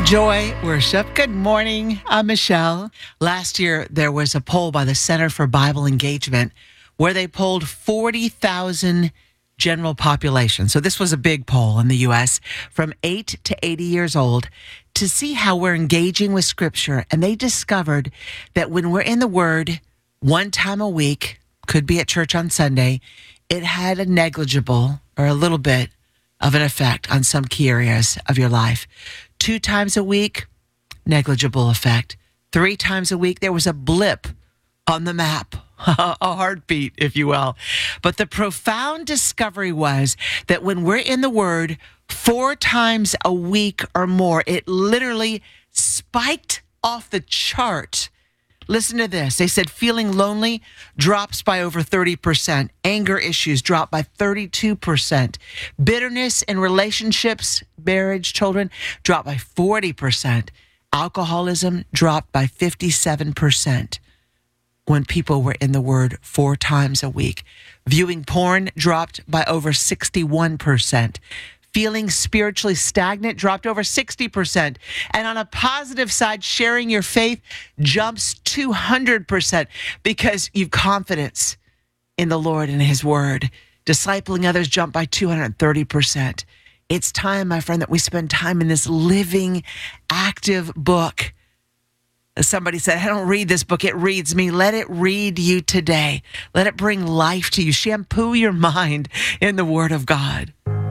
Joy Worship. Good morning. I'm Michelle. Last year, there was a poll by the Center for Bible Engagement where they polled 40,000 general population. So this was a big poll in the U.S. from 8 to 80 years old to see how we're engaging with Scripture. And they discovered that when we're in the Word one time a week, could be at church on Sunday, it had a negligible or a little bit of an effect on some key areas of your life. 2 times a week, negligible effect. 3 times a week, there was a blip on the map, a heartbeat, if you will. But the profound discovery was that when we're in the Word 4 times a week or more, it literally spiked off the chart. Listen to this. They said feeling lonely drops by over 30%. Anger issues drop by 32%. Bitterness in relationships, marriage, children, drop by 40%. Alcoholism dropped by 57% when people were in the Word 4 times a week. Viewing porn dropped by over 61%. Feeling spiritually stagnant dropped over 60%. And on a positive side, sharing your faith jumps 200% because you've confidence in the Lord and His Word. Discipling others jumped by 230%. It's time, my friend, that we spend time in this living, active book. As somebody said, I don't read this book, it reads me. Let it read you today. Let it bring life to you. Shampoo your mind in the Word of God.